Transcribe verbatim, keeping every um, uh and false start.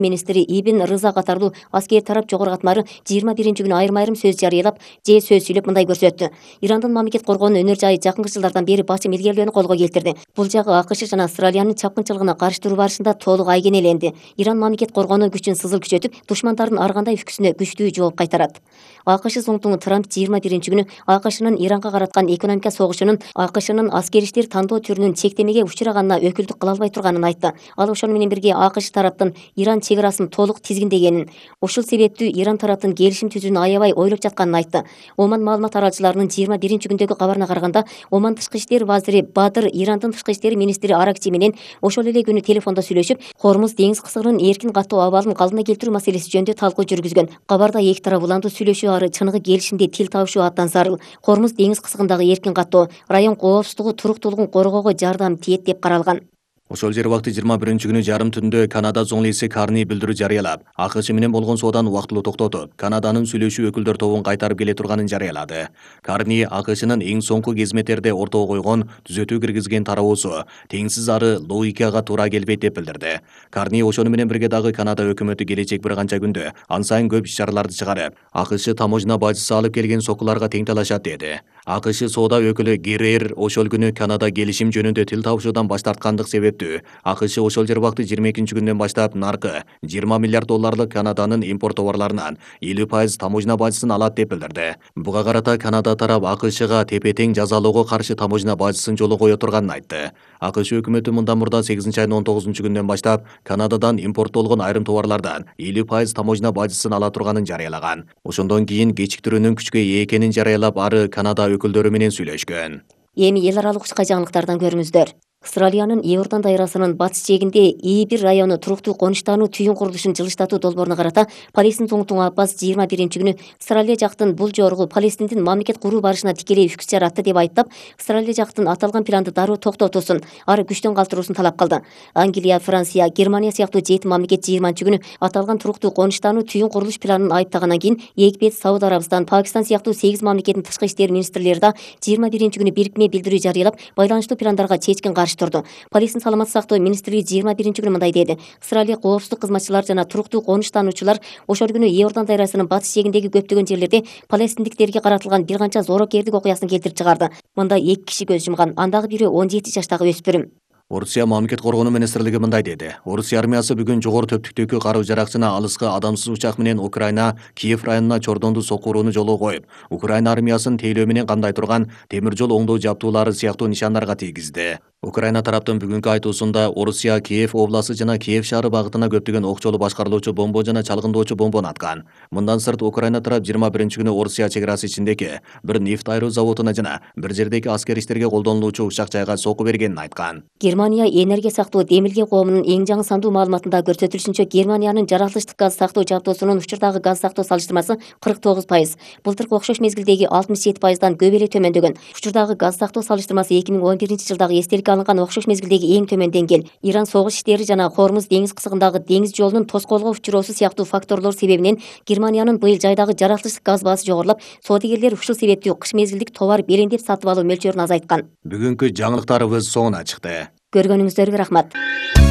министри Ибн Рыза катарлуу аскер тарап жогорку катмары жыйырма биринчи күнү айрым-айрым сөз жарыялап, же сөз сүйлөп мындай көрсөттү. Ирандын мамлекет коргоонун өнөр жайы жакынкы жылдардан бери басым илгерилөөнү колго келтирди. Бул жагы АКШ жана Австралиянын чапкынчылыгына каршы туруу барышында толук айгенеленди. Иран мамлекет коргоонуу күчүн сызыл күчөтүп, душмандардын ар кандай үпкүсүнө күчтүү жооп кайтарат. АКШ соңтуңу Трамп жыйырма биринчи күнү АКШнын Иранга караткан экономика согушунун АКШнын аскер иштер тандоо түрүнүн чектемеге учураганына өкүлдүк кыла албай турганын айтты. Ал ошону менен бирге АКШ тараптын Иран чек арасын толук тизгиндегенин, ушул себептүү Иран тараптын келишим түзүүнү аябай ойлоп жатканын айтты. Оман маалымат аралчыларынын жыйырма биринчи күндөгү кабарына караганда, Оман тышкы иштер вазири Бадыр Ирандын тышкы иштер министри Аракчи менен ошол эле күнү телефондо сүйлөшүп, Хормуз деңиз кысыгынын эркин каттоо абалын калыбына келтирүү маселеси жөнүндө талкуу жүргүзгөн. Кабарда эки тарап улантуу сүйлөшүү ары чыныгы келишимде тил табышуу абдан зарыл. Хормуз деңиз кысыгындагы эркин каттоо район коопсуздугу, туруктуулугун коргоого жардам тиет деп каралган. Ошол жер убакыты жыйырма биринчи күнү жарым түндө Канада зоңлиси Карни билдирүү жарыялап, АКШ менен болгон соодан убактылуу токтотуп, Канаданын сүйлөшүү өкүлдөр тобун кайтарып келе турганын жарыялады. Карни АКШнын эң соңку кезметтерде ортого койгон түзөтүү киргизген тараабусу теңсиз ары логикага туура келбейт деп билдирди. Карни ошону менен бирге дагы Канада өкмөтү келечек бир канча күндө ан сайын көп иш-чараларды чыгарып, АКШ таможня бажысы алып келген сокуларга тең талашат деди. АКШ соода өкүлү Геррер ошол күнү Канада келишим жөнүндө тил табышуудан баш тарткандык себептүү АКШ ошол жер убакыты жыйырма экинчи күндөн баштап наркы жыйырма миллиард долларлык Канаданын импорт товарларынан элүү пайыз таможня бажысын алат деп билдирди. Буга карата Канада тарап АКШга тепе-тең жазалоого каршы таможня бажысын жолго кое турганын айтты. АКШ өкмөтү мындан мурда сегизинчи айдын он тогузунчу күнүнөн баштап Канададан импорттолгон айрым товарлардан элүү пайыз таможня бажысын ала турганын жарыялаган. Ошондон кийин кечиктирүүнүн күчкө ээ экенин жарыялап, ары Канада өкүлдөрү менен сүйлөшкөн. Эми эл аралык учка жаңылыктардан көрүңүздөр. Австралиянын Иордан дайрасынын батыш жээгинде И бир району туруктуу конуштануу түйүн курулушун жылыштатуу долбооруна карата Палестин тоңтуң Аббас жыйырма биринчи күнү Австралия жактын бул жоругу Палестиндин мамлекет куруу барышына тикелей үпкүс жаратты деп айыптап, Австралия жактын аталган планды дароо токтотуусун, ары күчтөн калтыруусун талап кылды. Англия, Франция, Германия сыяктуу жети мамлекет жыйырманчы күнү аталган туруктуу конуштануу түйүн курулуш планын айыптагандан кийин Египет, Сауд Арабистан, Пакистан сыяктуу сегиз мамлекеттин тышкы иштер министрлери да жыйырма биринчи күнү бирикме билдирүү жарыялап, байланыштуу пландарга чечкин каршы турду. Палестин саламаттык сактоо министрлиги жыйырма биринчи күнү мындай деди: Австралия коопсуздук кызматчылары жана туруктуу конуштануучулар ошол күнү Иордан дайрасынын батыш жээгиндеги көптөгөн жерлерде палестиндиктерге каратылган бир канча жоорокердик окуясын келтирип чыгарды. Мында эки киши көз жумган, андагы бирөө он жети жаштагы өспүрүм. Орусия мамлекет коргоонуу министрлиги мындай деди: Орусия армиясы бүгүн жогору төптүктөгү каруу-жарак жана алыскы адамсыз учак менен Украина Киев районуна чордондуу сокурууну жолго коюп, Украина армиясын тейлөө менен камдай турган темир жол оңдоо жабдуулары сыяктуу нишандарга тийгизди. Украина тараптын бүгүнкү айтуусунда Орусия Киев областы жана Киев шаары багытына көптөгөн окчолуу башкарылуучу бомбо жана чалгындоочу бомбону аткан. Мындан сырт Украина тарап жыйырма биринчи күнү Орусия чек арасы ичиндеги бир нефть айыруу заводуна жана бир жердеги аскер иштерге колдонулуучу учак жайга сокку бергенин айткан. Германия энергия сактоо демилген коомунун эң жаңы сандуу маалыматында көрсөтүлүшүнчө, Германиянын жаратылыштык газ сактоо жабдоосунун учурдагы газ сактоо салыштырмасы кырк тогуз пайыз. Былтыркы окшош мезгилдеги алтымыш жети пайыздан көп эле төмөндөгөн. Учурдагы газ сактоо салыштырмасы эки миң он биринчи жылдагы эстеликке алынган окшош мезгилдеги эң төмөн деңгээл. Иран согуш иштери жана Хормуз деңиз кысыгындагы деңиз жолунун тоскоолго учуроосу сыяктуу факторлор себебинен Германиянын быйыл жайдагы жаратылыштык газ баасы жогорулап, соодагерлер ушул себептүү кыш мезгилдик товар белеңдеп сатып алуу мөлчөрүн азайткан. Бүгүнкү жаңылыктарыбыз соңуна чыкты. Көргөнүңүздөргө рахмат.